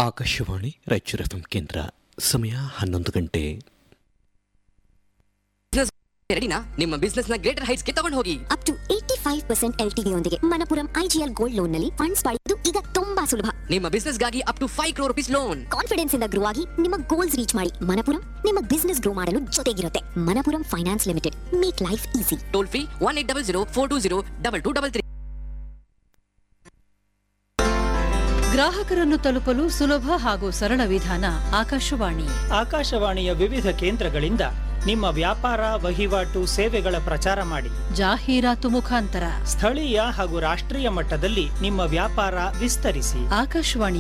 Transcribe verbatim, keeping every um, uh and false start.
Akashvani Raichur F M ಕೇಂದ್ರ. ಸಮಯ ಹನ್ನೊಂದು ಗಂಟೆ. ರೆಡಿನಾ? ನಿಮ್ಮ ಬಿಸ್ನೆಸ್ ನ ಗ್ರೇಟರ್ ಹೈಟ್ಸ್ ಗೆ ತಗೊಂಡು ಹೋಗಿ. Up to eighty five percent L T V ಯೊಂದಿಗೆ ಮಣಪುರಂ ಐಜಿಎಲ್ ಗೋಲ್ಡ್ ಲೋನ್ ನಲ್ಲಿ ಫಂಡ್ಸ್ ಪಡೆದು ಈಗ ತುಂಬಾ ಸುಲಭ. ನಿಮ್ಮ ಬಿಸ್ನೆಸ್ ಗಾಗಿ up to five crore rupees loan. Confidence ಇಂದ ಗ್ರೋ ಆಗಿ ನಿಮ್ಮ ಗೋಲ್ಸ್ ರೀಚ್ ಮಾಡಿ. ಮಣಪುರಂ ನಿಮ್ಮ ಬಿಸ್ನೆಸ್ ಗ್ರೋ ಮಾಡಲು ಜೊತೆಗಿರುತ್ತೆ. Manappuram finance limited, make life easy. Toll free one eight double zero four two zero double two double three. ಗ್ರಾಹಕರನ್ನು ತಲುಪಲು ಸುಲಭ ಹಾಗೂ ಸರಳ ವಿಧಾನ ಆಕಾಶವಾಣಿ. ಆಕಾಶವಾಣಿಯ ವಿವಿಧ ಕೇಂದ್ರಗಳಿಂದ ನಿಮ್ಮ ವ್ಯಾಪಾರ, ವಹಿವಾಟು, ಸೇವೆಗಳ ಪ್ರಚಾರ ಮಾಡಿ. ಜಾಹೀರಾತು ಮುಖಾಂತರ ಸ್ಥಳೀಯ ಹಾಗೂ ರಾಷ್ಟ್ರೀಯ ಮಟ್ಟದಲ್ಲಿ ನಿಮ್ಮ ವ್ಯಾಪಾರ ವಿಸ್ತರಿಸಿ. ಆಕಾಶವಾಣಿ